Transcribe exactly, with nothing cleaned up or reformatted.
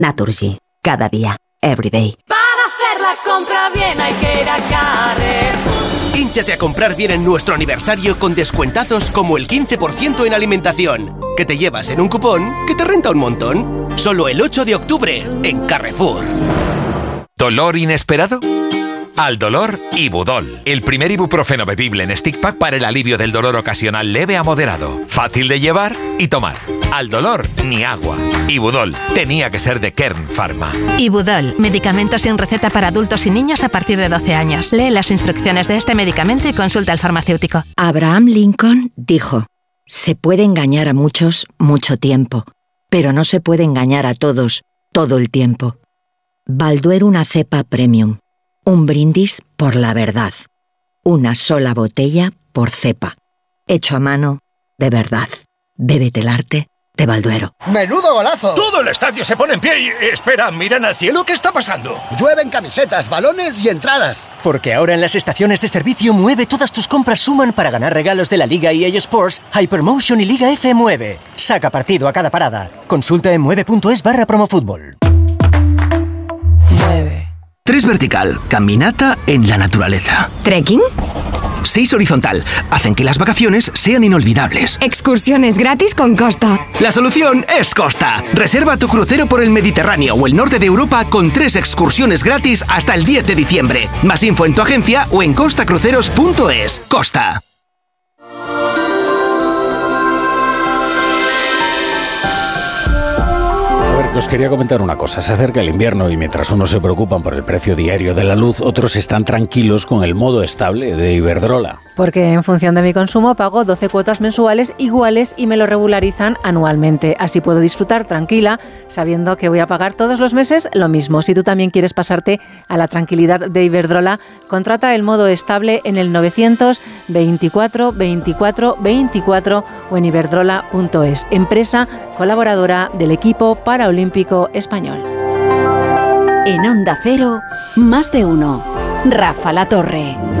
Naturgy. Cada día. Every day. Para hacer la compra bien hay que ir a Carrefour. Hínchate a comprar bien en nuestro aniversario con descuentazos como el quince por ciento en alimentación, que te llevas en un cupón que te renta un montón. Solo el ocho de octubre en Carrefour. ¿Dolor inesperado? Aldolor Ibudol, el primer ibuprofeno bebible en stick pack para el alivio del dolor ocasional leve a moderado. Fácil de llevar y tomar. Aldolor ni agua. Ibudol tenía que ser de Kern Pharma. Ibudol, medicamento sin receta para adultos y niños a partir de doce años. Lee las instrucciones de este medicamento y consulta al farmacéutico. Abraham Lincoln dijo: se puede engañar a muchos mucho tiempo, pero no se puede engañar a todos todo el tiempo. Balduero, una cepa premium. Un brindis por la verdad. Una sola botella por cepa. Hecho a mano de verdad. Bébete el arte de Balduero. ¡Menudo golazo! Todo el estadio se pone en pie y... Espera, ¿miran al cielo? ¿Qué está pasando? Llueven camisetas, balones y entradas. Porque ahora en las estaciones de servicio Mueve todas tus compras suman para ganar regalos de la Liga E A Sports, Hypermotion y Liga F Mueve. Saca partido a cada parada. Consulta en mueve punto es barra promofútbol. Mueve. Tres vertical, caminata en la naturaleza. ¿Trekking? Seis horizontal, hacen que las vacaciones sean inolvidables. Excursiones gratis con Costa. La solución es Costa. Reserva tu crucero por el Mediterráneo o el norte de Europa con tres excursiones gratis hasta el diez de diciembre. Más info en tu agencia o en costa cruceros punto es. Costa. Os quería comentar una cosa. Se acerca el invierno y mientras unos se preocupan por el precio diario de la luz, otros están tranquilos con el modo estable de Iberdrola. Porque en función de mi consumo pago doce cuotas mensuales iguales y me lo regularizan anualmente. Así puedo disfrutar tranquila, sabiendo que voy a pagar todos los meses lo mismo. Si tú también quieres pasarte a la tranquilidad de Iberdrola, contrata el modo estable en el novecientos veinticuatro veinticuatro veinticuatro o en iberdrola punto es. Empresa colaboradora del equipo paraolímpico español. En Onda Cero, más de uno. Rafa La Torre.